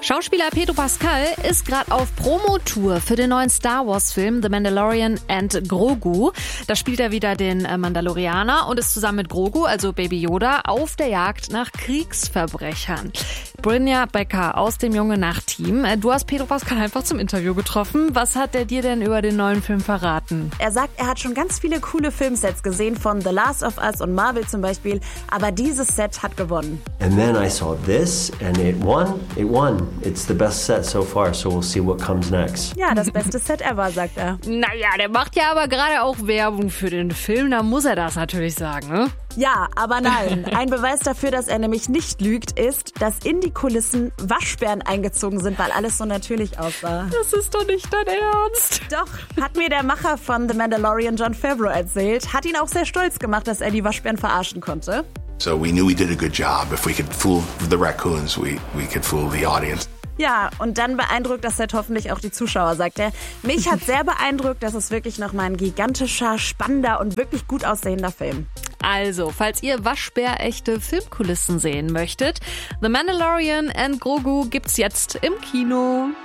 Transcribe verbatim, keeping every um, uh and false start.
Schauspieler Pedro Pascal ist gerade auf Promotour für den neuen Star Wars-Film The Mandalorian and Grogu. Da spielt er wieder den Mandalorianer und ist zusammen mit Grogu, also Baby Yoda, auf der Jagd nach Kriegsverbrechern. Brynja Becker aus dem Junge-Nacht-Team. Du hast Pedro Pascal einfach zum Interview getroffen. Was hat er dir denn über den neuen Film verraten? Er sagt, er hat schon ganz viele coole Filmsets gesehen, von The Last of Us und Marvel zum Beispiel, aber dieses Set hat gewonnen. And then I saw this and it won. It won. It's the best set so far, so we'll see what comes next. Ja, das beste Set ever, sagt er. Naja, der macht ja aber gerade auch Werbung für den Film, da muss er das natürlich sagen, ne? Ja, aber nein. Ein Beweis dafür, dass er nämlich nicht lügt, ist, dass in die Kulissen Waschbären eingezogen sind, weil alles so natürlich aussah. Das ist doch nicht dein Ernst. Doch, hat mir der Macher von The Mandalorian, Jon Favreau, erzählt. Hat ihn auch sehr stolz gemacht, dass er die Waschbären verarschen konnte. So we knew we did a good job. If we could fool the raccoons, we, we could fool the audience. Ja, und dann beeindruckt das Set hoffentlich auch die Zuschauer, sagt er. Mich hat sehr beeindruckt, dass es wirklich nochmal ein gigantischer, spannender und wirklich gut aussehender Film. Also, falls ihr waschbärechte Filmkulissen sehen möchtet, The Mandalorian and Grogu gibt's jetzt im Kino.